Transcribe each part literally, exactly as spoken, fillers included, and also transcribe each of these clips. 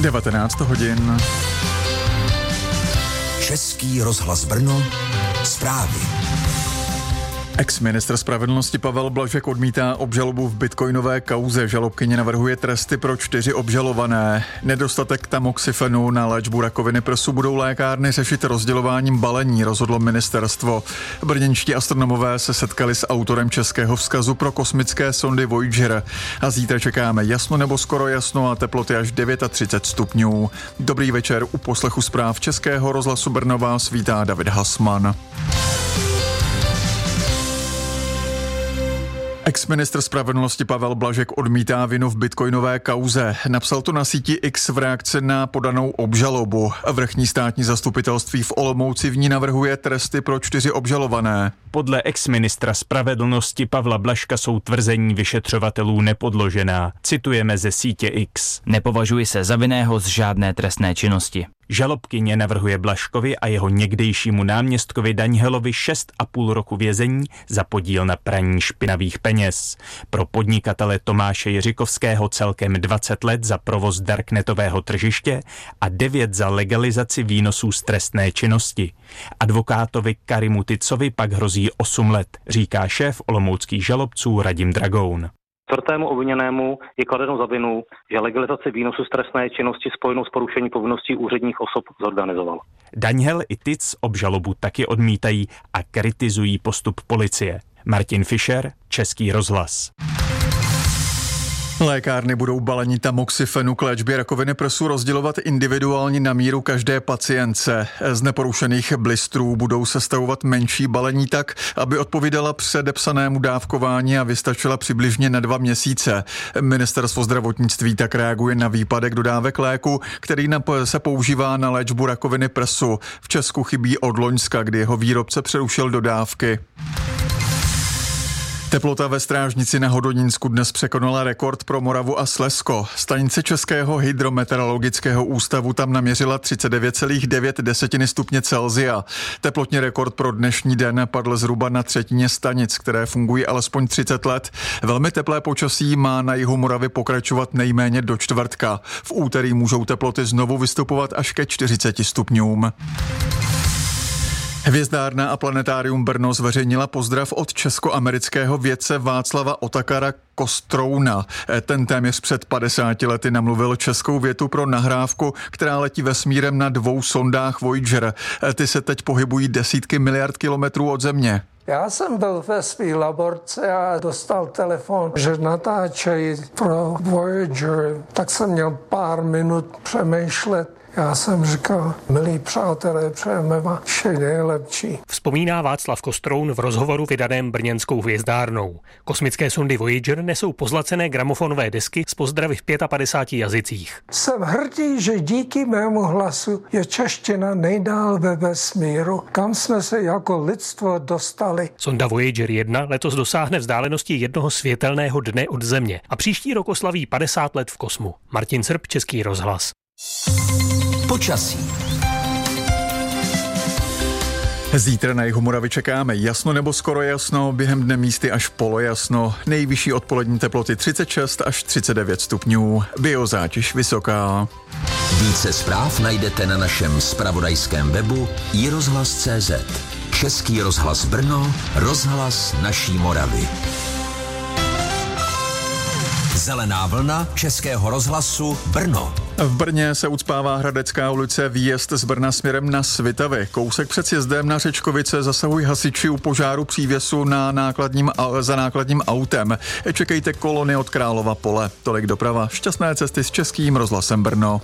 devatenáct hodin. Český rozhlas Brno, zprávy. Ex-ministr spravedlnosti Pavel Blažek odmítá obžalobu v bitcoinové kauze. Žalobkyně navrhuje tresty pro čtyři obžalované. Nedostatek tamoxifenu na léčbu rakoviny prsu budou lékárny řešit rozdělováním balení, rozhodlo ministerstvo. Brněnští astronomové se setkali s autorem českého vzkazu pro kosmické sondy Voyager. A zítra čekáme jasno nebo skoro jasno a teploty až třicet devět stupňů. Dobrý večer, u poslechu zpráv Českého rozhlasu Brno vás vítá David Hasman. Ex-ministr spravedlnosti Pavel Blažek odmítá vinu v bitcoinové kauze. Napsal to na síti X v reakci na podanou obžalobu. Vrchní státní zastupitelství v Olomouci v ní navrhuje tresty pro čtyři obžalované. Podle ex-ministra spravedlnosti Pavla Blažka jsou tvrzení vyšetřovatelů nepodložená. Citujeme ze sítě X. Nepovažuji se za vinného z žádné trestné činnosti. Žalobkyně navrhuje Blažkovi a jeho někdejšímu náměstkovi Danielovi šest a půl roku vězení za podíl na praní špinavých peněz. Pro podnikatele Tomáše Jiřikovského celkem dvacet let za provoz darknetového tržiště a devět za legalizaci výnosů z trestné činnosti. Advokátovi Karimu Ticovi pak hrozí osm let, říká šéf olomouckých žalobců Radim Dragoun. Čtvrtému obviněnému je kladeno za vinu, že legalizaci výnosu z trestné činnosti spojenou s porušením povinností úředních osob zorganizoval. Daniel i Tic obžalobu taky odmítají a kritizují postup policie. Martin Fischer, Český rozhlas. Lékárny budou balení tamoxifenu k léčbě rakoviny prsu rozdělovat individuálně na míru každé pacientce. Z neporušených blistrů budou sestavovat menší balení tak, aby odpovídala předepsanému dávkování a vystačila přibližně na dva měsíce. Ministerstvo zdravotnictví tak reaguje na výpadek dodávek léku, který se používá na léčbu rakoviny prsu. V Česku chybí od loňska, kdy jeho výrobce přerušil dodávky. Teplota ve Strážnici na Hodonínsku dnes překonala rekord pro Moravu a Slezsko. Stanice Českého hydrometeorologického ústavu tam naměřila třicet devět celá devět stupně Celsia. Teplotní rekord pro dnešní den padl zhruba na třetině stanic, které fungují alespoň třicet let. Velmi teplé počasí má na jihu Moravy pokračovat nejméně do čtvrtka. V úterý můžou teploty znovu vystupovat až ke čtyřiceti stupňům. Hvězdárna a planetárium Brno zveřejnila pozdrav od českoamerického vědce Václava Otakara Kostrouna. Ten téměř před padesáti lety namluvil českou větu pro nahrávku, která letí vesmírem na dvou sondách Voyager. Ty se teď pohybují desítky miliard kilometrů od Země. Já jsem byl ve své laborce a dostal telefon, že natáčejí pro Voyager, tak jsem měl pár minut přemýšlet. Já jsem říkal, milí přátelé, přejeme vám vše nejlepší. Vzpomíná Václav Kostroun v rozhovoru vydaném brněnskou hvězdárnou. Kosmické sondy Voyager nesou pozlacené gramofonové desky s pozdravy v padesát pěti jazycích. Jsem hrdý, že díky mému hlasu je čeština nejdál ve vesmíru, kam jsme se jako lidstvo dostali. Sonda Voyager jedna letos dosáhne vzdálenosti jednoho světelného dne od Země a příští rok oslaví padesát let v kosmu. Martin Srb, Český rozhlas. Počasí. Zítra na jihu Moravy čekáme jasno nebo skoro jasno, během dne místy až polojasno. Nejvyšší odpolední teploty třicet šest až třicet devět stupňů. Biozátěž vysoká. Více zpráv najdete na našem zpravodajském webu i rozhlas tečka cé zet. Český rozhlas Brno, rozhlas naší Moravy. Zelená vlna Českého rozhlasu Brno. V Brně se ucpává Hradecká ulice, výjezd z Brna směrem na Svitavy. Kousek před sjezdem na Řečkovice zasahují hasiči u požáru přívěsu na nákladním, za nákladním autem. Čekejte kolony od Králova pole. Tolik doprava. Šťastné cesty s Českým rozhlasem Brno.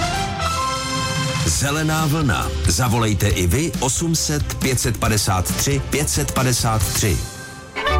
Zelená vlna. Zavolejte i vy osm set pět set padesát tři pět set padesát tři.